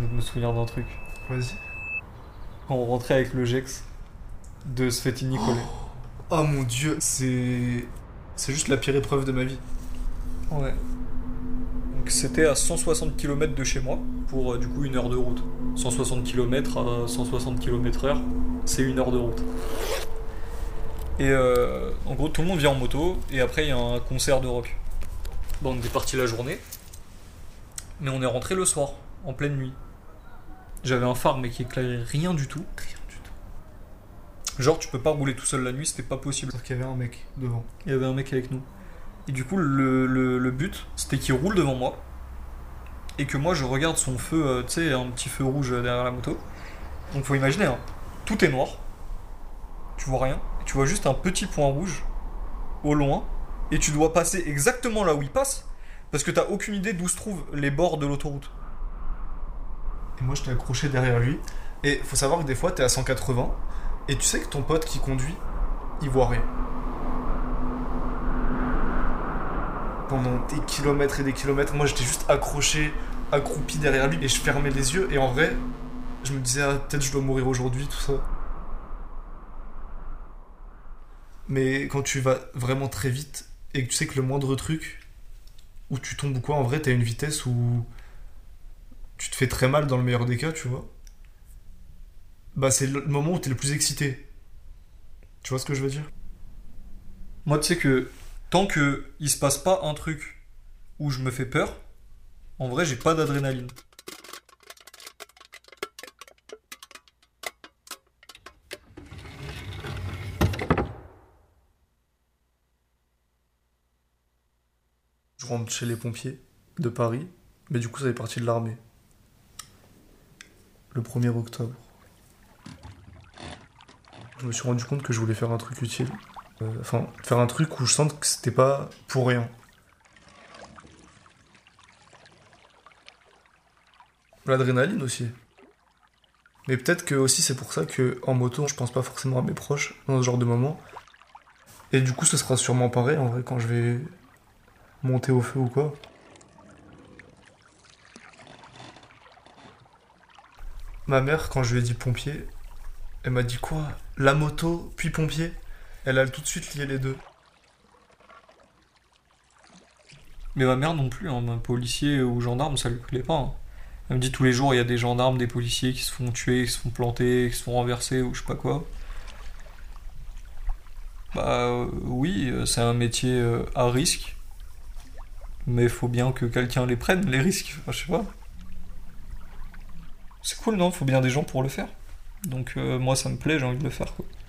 Je me souviens d'un truc. Vas-y. Quand on rentrait avec le Gex de Sfeti-Nicolet. Oh mon dieu, c'est. C'est juste la pire épreuve de ma vie. Ouais. Donc c'était à 160 km de chez moi, pour du coup 1 heure de route. 160 km à 160 km/h, c'est 1 heure de route. Et en gros, tout le monde vient en moto, et après il y a un concert de rock. Bon, on est parti la journée, mais on est rentré le soir, en pleine nuit. J'avais un phare, mais qui éclairait rien du tout. Rien du tout. Genre, tu peux pas rouler tout seul la nuit, c'était pas possible. Sauf qu'il y avait un mec devant. Il y avait un mec avec nous. Et du coup, le but, c'était qu'il roule devant moi, et que moi je regarde son feu, tu sais, un petit feu rouge derrière la moto. Donc faut imaginer, hein, tout est noir, tu vois rien, et tu vois juste un petit point rouge au loin, et tu dois passer exactement là où il passe, parce que t'as aucune idée d'où se trouvent les bords de l'autoroute. Et moi, j'étais accroché derrière lui. Et faut savoir que des fois, t'es à 180, et tu sais que ton pote qui conduit, il voit rien. Pendant des kilomètres et des kilomètres, moi j'étais juste accroché, accroupi derrière lui, et je fermais les yeux, et en vrai, je me disais, ah, peut-être je dois mourir aujourd'hui, tout ça. Mais quand tu vas vraiment très vite, et que tu sais que le moindre truc, où tu tombes ou quoi, en vrai, t'as une vitesse où tu te fais très mal dans le meilleur des cas, tu vois. Bah, c'est le moment où t'es le plus excité. Tu vois ce que je veux dire? Moi, tu sais que tant que il se passe pas un truc où je me fais peur, en vrai, j'ai pas d'adrénaline. Je rentre chez les pompiers de Paris, mais du coup, ça fait partie de l'armée. Le 1er octobre. Je me suis rendu compte que je voulais faire un truc utile. Enfin, faire un truc où je sente que c'était pas pour rien. L'adrénaline aussi. Mais peut-être que aussi c'est pour ça que en moto, je pense pas forcément à mes proches dans ce genre de moment. Et du coup, ce sera sûrement pareil en vrai quand je vais monter au feu ou quoi. Ma mère, quand je lui ai dit pompier, elle m'a dit quoi? La moto, puis pompier? Elle a tout de suite lié les deux. Mais ma mère non plus, hein, un policier ou gendarme, ça lui plaît pas, hein. Elle me dit tous les jours, il y a des gendarmes, des policiers qui se font tuer, qui se font planter, qui se font renverser ou je sais pas quoi. Bah oui, c'est un métier à risque, mais il faut bien que quelqu'un les prenne, les risques. Enfin, je sais pas. C'est cool, non? Faut bien des gens pour le faire. Donc moi, ça me plaît, j'ai envie de le faire, quoi.